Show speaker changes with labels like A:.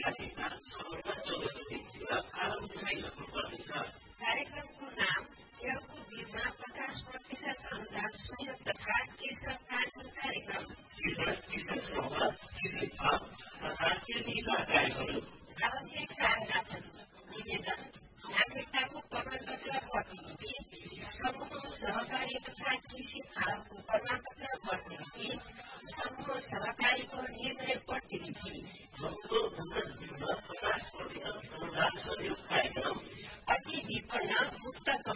A: कार्यक्रमको नाम च्याउको बिउमा 50% अनुदान सहयोग तथा कृषक तालिम कार्यक्रम। आवश्यक कागजातहरू निवेदन, नागरिकताको प्रमाणपत्र प्रतिलिपि, समूह सहकारी तथा कृषि फारमको प्रमाणपत्र प्रतिलिपि, समूह सहकारीको निर्णय प्रतिलिपि। अति विपन्न मुक्त